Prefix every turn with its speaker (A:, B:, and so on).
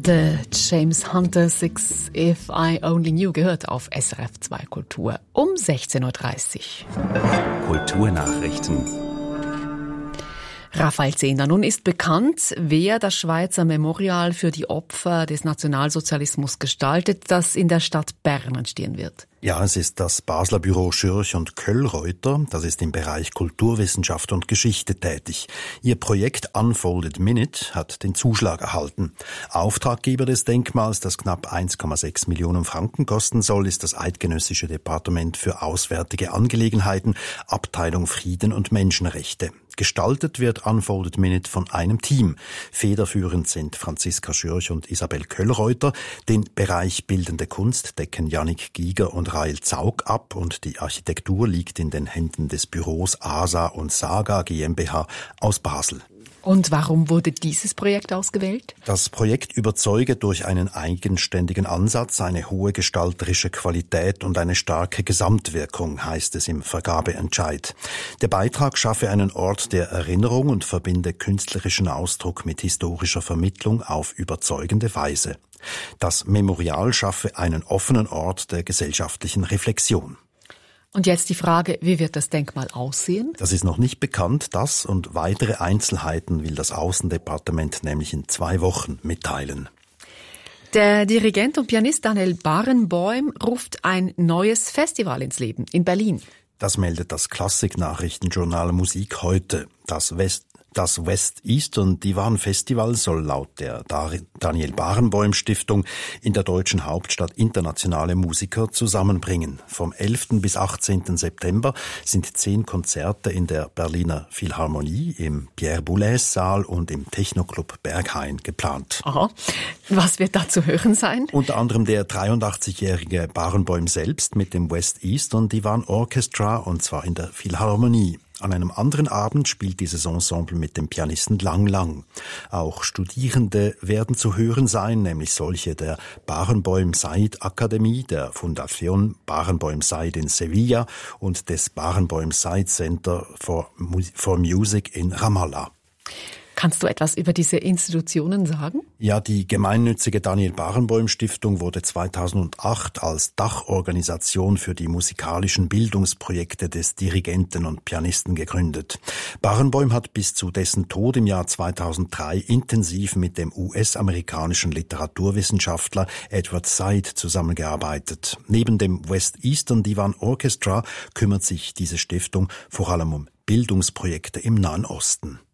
A: The James Hunter 6 If I Only Knew gehört auf SRF 2 Kultur um 16.30 Uhr.
B: Kulturnachrichten.
A: Raphael Zehnder, nun ist bekannt, wer das Schweizer Memorial für die Opfer des Nationalsozialismus gestaltet, das in der Stadt Bern entstehen wird.
C: Ja, es ist das Basler Büro Schürch und Köllreuter. Das ist im Bereich Kulturwissenschaft und Geschichte tätig. Ihr Projekt Unfolded Minute hat den Zuschlag erhalten. Auftraggeber des Denkmals, das knapp 1,6 Millionen Franken kosten soll, ist das Eidgenössische Departement für Auswärtige Angelegenheiten, Abteilung Frieden und Menschenrechte. Gestaltet wird Unfolded Minute von einem Team. Federführend sind Franziska Schürch und Isabel Köllreuter. Den Bereich Bildende Kunst decken Jannik Giger und Rael Zaug ab und die Architektur liegt in den Händen des Büros ASA und Saga GmbH aus Basel.
A: Und warum wurde dieses Projekt ausgewählt?
C: Das Projekt überzeuge durch einen eigenständigen Ansatz, eine hohe gestalterische Qualität und eine starke Gesamtwirkung, heißt es im Vergabeentscheid. Der Beitrag schaffe einen Ort der Erinnerung und verbinde künstlerischen Ausdruck mit historischer Vermittlung auf überzeugende Weise. Das Memorial schaffe einen offenen Ort der gesellschaftlichen Reflexion.
A: Und jetzt die Frage, wie wird das Denkmal aussehen?
C: Das ist noch nicht bekannt. Das und weitere Einzelheiten will das Außendepartement nämlich in 2 Wochen mitteilen.
A: Der Dirigent und Pianist Daniel Barenboim ruft ein neues Festival ins Leben in Berlin.
C: Das meldet das Klassik-Nachrichtenjournal Musik heute. Das West-Eastern Divan Festival soll laut der Daniel Barenboim Stiftung in der deutschen Hauptstadt internationale Musiker zusammenbringen. Vom 11. bis 18. September sind 10 Konzerte in der Berliner Philharmonie, im Pierre-Boulez-Saal und im Techno-Club Berghain geplant.
A: Aha. Was wird da zu hören sein?
C: Unter anderem der 83-jährige Barenboim selbst mit dem West-Eastern Divan Orchestra, und zwar in der Philharmonie. An einem anderen Abend spielt dieses Ensemble mit dem Pianisten Lang Lang. Auch Studierende werden zu hören sein, nämlich solche der Barenboim Said Akademie, der Fundación Barenboim Said in Sevilla und des Barenboim Said Center for Music in Ramallah.
A: Kannst du etwas über diese Institutionen sagen?
C: Ja, die gemeinnützige Daniel Barenboim Stiftung wurde 2008 als Dachorganisation für die musikalischen Bildungsprojekte des Dirigenten und Pianisten gegründet. Barenboim hat bis zu dessen Tod im Jahr 2003 intensiv mit dem US-amerikanischen Literaturwissenschaftler Edward Said zusammengearbeitet. Neben dem West-Eastern Divan Orchestra kümmert sich diese Stiftung vor allem um Bildungsprojekte im Nahen Osten.